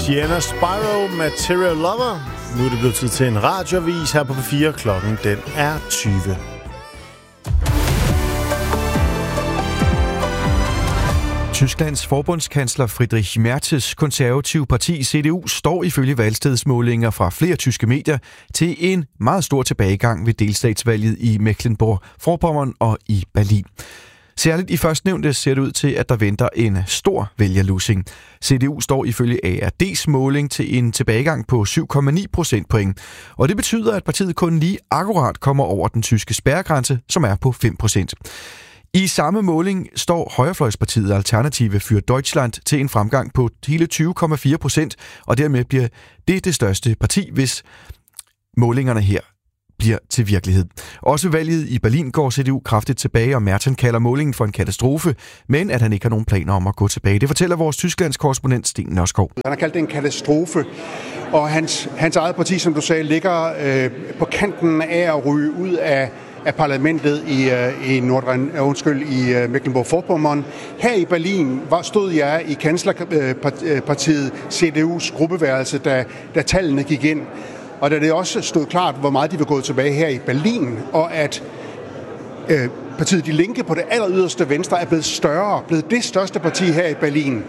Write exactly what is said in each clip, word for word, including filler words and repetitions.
Sienna Spyro, Material Lover. Nu er det blevet tid til en radioavis her på P fire. Klokken den er tyve. Tysklands forbundskansler Friedrich Merz's konservative parti C D U står ifølge valgstedsmålinger fra flere tyske medier til en meget stor tilbagegang ved delstatsvalget i Mecklenburg-Vorpommern og i Berlin. Særligt i førstnævnte ser det ud til, at der venter en stor vælgerlusing. C D U står ifølge A R D's måling til en tilbagegang på syv komma ni procentpoint, og det betyder, at partiet kun lige akkurat kommer over den tyske spærregrænse, som er på fem procent. I samme måling står højrefløjspartiet Alternative für Deutschland til en fremgang på hele tyve komma fire procent, og dermed bliver det det største parti, hvis målingerne her bliver til virkelighed. Også valget i Berlin går C D U kraftigt tilbage, og Merten kalder målingen for en katastrofe, men at han ikke har nogen planer om at gå tilbage. Det fortæller vores Tysklands korrespondent Sten Nørskov. Han har kaldt det en katastrofe, og hans, hans eget parti, som du sagde, ligger øh, på kanten af at ryge ud af af parlamentet i, uh, i, Nordrhein, uh, undskyld, i uh, Mecklenburg-Vorpommern. Her i Berlin var, stod jeg i kanslerpartiet C D U's gruppeværelse, da, da tallene gik ind. Og da det også stod klart, hvor meget de vil gå tilbage her i Berlin, og at uh, partiet De Linke på det aller yderste venstre er blevet større, blevet det største parti her i Berlin,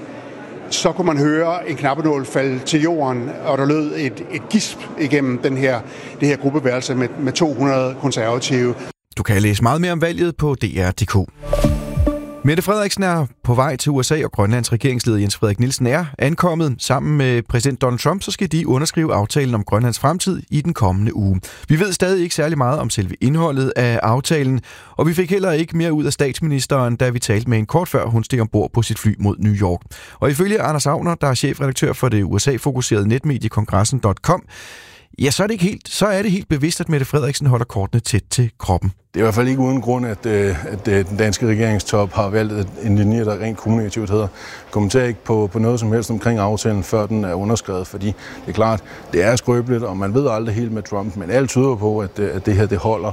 så kunne man høre en knappenål falde til jorden, og der lød et, et gisp igennem den her, det her gruppeværelse med, med to hundrede konservative. Du kan læse meget mere om valget på D R punktum d k. Mette Frederiksen er på vej til U S A, og Grønlands regeringsleder Jens Frederik Nielsen er ankommet. Sammen med præsident Donald Trump, så skal de underskrive aftalen om Grønlands fremtid i den kommende uge. Vi ved stadig ikke særlig meget om selve indholdet af aftalen, og vi fik heller ikke mere ud af statsministeren, da vi talte med en kort før hun steg ombord på sit fly mod New York. Og ifølge Anders Agner, der er chefredaktør for det U S A-fokuserede netmedie Kongressen punktum com, ja, så er det ikke helt, så er det helt bevidst, at Mette Frederiksen holder kortene tæt til kroppen. Det er i hvert fald ikke uden grund, at, at den danske regeringstop har valgt en linje, der rent kommunikativt hedder. Kommenterer ikke på, på noget som helst omkring aftalen, før den er underskrevet, fordi det er klart, det er skrøbeligt, og man ved aldrig helt med Trump, men alt tyder på, at, at det her det holder.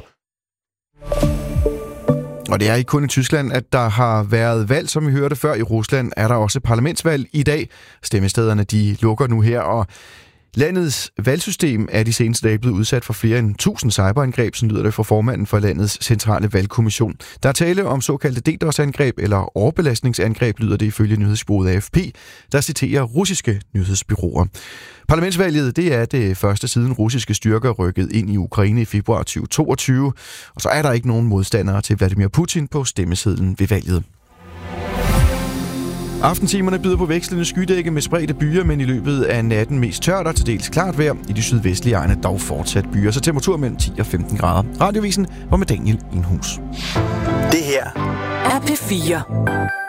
Og det er ikke kun i Tyskland, at der har været valg, som vi hørte før. I Rusland er der også parlamentsvalg i dag. Stemmestederne de lukker nu her, og landets valgsystem er de seneste dage blevet udsat for flere end tusind cyberangreb, som lyder det fra formanden for landets centrale valgkommission. Der er tale om såkaldte DDoS-angreb eller overbelastningsangreb, lyder det ifølge nyhedsbureauet A F P, der citerer russiske nyhedsbureauer. Parlamentsvalget det er det første siden russiske styrker rykkede ind i Ukraine i februar tyve toogtyve, og så er der ikke nogen modstandere til Vladimir Putin på stemmesedlen ved valget. Aftentimerne byder på vekslende skydække med spredte byer, men i løbet af natten mest tørt og til dels klart vejr. I de sydvestlige egne dog fortsat byer, så temperatur mellem ti og femten grader. Radiovisen var med Daniel Inhus. Det her er P fire.